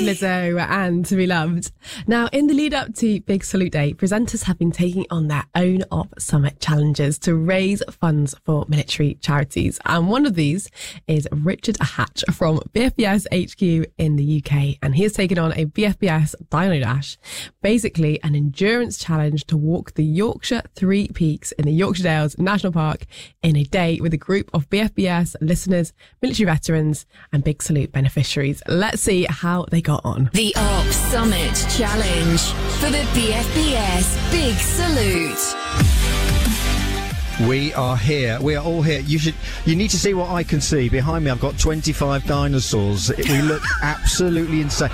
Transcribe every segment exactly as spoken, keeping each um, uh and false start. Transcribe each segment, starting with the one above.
Lizzo and To Be Loved. Now, in the lead up to Big Salute Day, presenters have been taking on their own Op Summit challenges to raise funds for military charities. And one of these is Richard Hatch from B F B S H Q in the U K. And he has taken on a B F B S Dino Dash, basically an endurance challenge to walk the Yorkshire Three Peaks in the Yorkshire Dales National Park in a day with a group of B F B S listeners, military veterans and Big Salute beneficiaries. Let's see how they got on. The Op Summit Challenge for the B F B S Big Salute. We are here. We are all here. You should. You need to see what I can see. Behind me, I've got twenty-five dinosaurs. We look absolutely insane.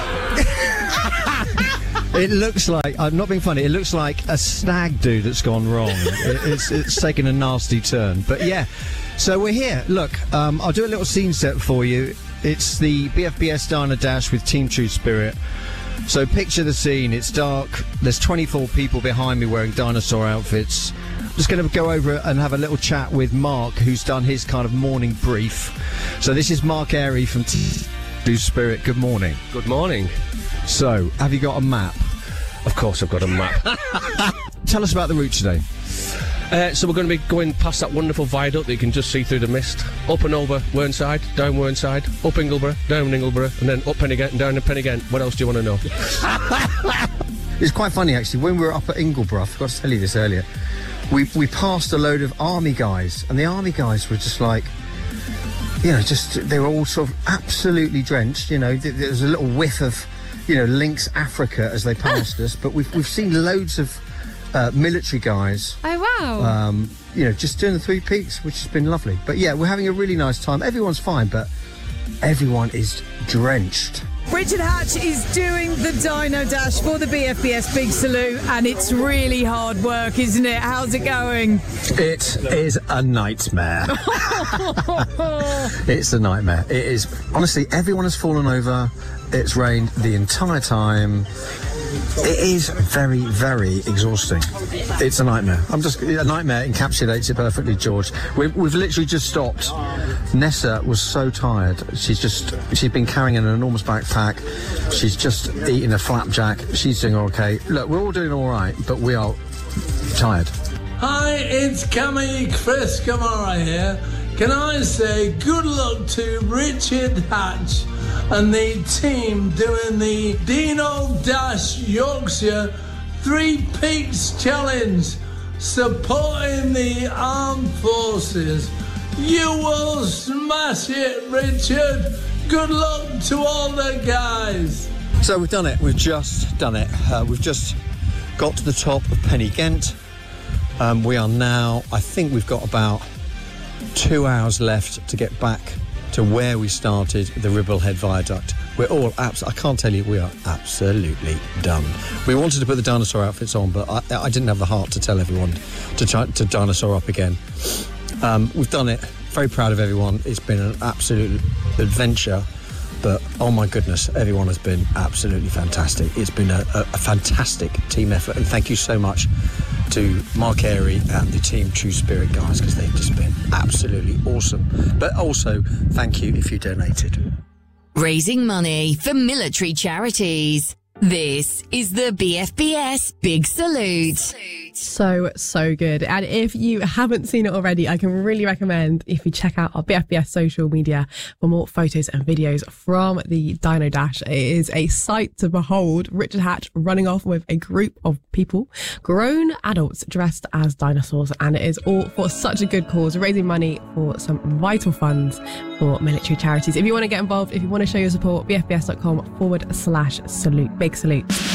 It looks like, I'm not being funny, it looks like a stag do that's gone wrong. It, it's, it's taken a nasty turn. But yeah, so we're here. Look, um, I'll do a little scene set for you. It's the B F B S Dino Dash with Team True Spirit. So picture the scene. It's dark. There's twenty-four people behind me wearing dinosaur outfits. I'm just going to go over and have a little chat with Mark, who's done his kind of morning brief. So this is Mark Airy from Team True Spirit. Good morning. Good morning. So, have you got a map? Of course I've got a map. Tell us about the route today. Uh, so we're going to be going past that wonderful viaduct that you can just see through the mist, up and over Whernside, down Whernside, up Ingleborough, down Ingleborough, and then up Pennygent and down Pennygent. What else do you want to know? It's quite funny, actually. When we were up at Ingleborough, I forgot to tell you this earlier, we, we passed a load of army guys, and the army guys were just like, you know, just, they were all sort of absolutely drenched, you know, there was a little whiff of, you know, Lynx Africa as they passed us, but we've we've seen loads of uh, military guys. Oh wow! Um, you know, just doing the Three Peaks, which has been lovely. But yeah, we're having a really nice time. Everyone's fine, but everyone is drenched. Richard Hatch is doing the Dino Dash for the B F B S Big Salute, and it's really hard work, isn't it? How's it going? It is a nightmare. It's a nightmare. It is. Honestly, everyone has fallen over. It's rained the entire time. It is very, very exhausting. It's a nightmare. I'm just a nightmare encapsulates it perfectly, George. We've, we've literally just stopped. Nessa was so tired. She's just she's been carrying an enormous backpack. She's just eating a flapjack. She's doing okay. Look, we're all doing all right, but we are tired. Hi, it's Cammy Chris Kamara here. Can I say good luck to Richard Hatch and the team doing the Dino Dash Yorkshire Three Peaks Challenge, supporting the armed forces. You will smash it, Richard. Good luck to all the guys. So we've done it. We've just done it. Uh, we've just got to the top of Pennygent. Um, we are now, I think we've got about two hours left to get back to where we started, the Ribblehead Viaduct. We're all abs- I can't tell you, we are absolutely done. We wanted to put the dinosaur outfits on, but I, I didn't have the heart to tell everyone to try to dinosaur up again. Um, we've done it. Very proud of everyone. It's been an absolute adventure, but oh my goodness, everyone has been absolutely fantastic. It's been a, a, a fantastic team effort, and thank you so much to Mark Airy and the Team True Spirit guys, because they've just been absolutely awesome. But also, thank you if you donated. Raising money for military charities. This is the B F B S Big Salute. So, so good. And if you haven't seen it already, I can really recommend if you check out our B F B S social media for more photos and videos from the Dino Dash. It is a sight to behold. Richard Hatch running off with a group of people, grown adults dressed as dinosaurs. And it is all for such a good cause, raising money for some vital funds for military charities. If you want to get involved, if you want to show your support, bfbs.com forward slash salute. Big salute.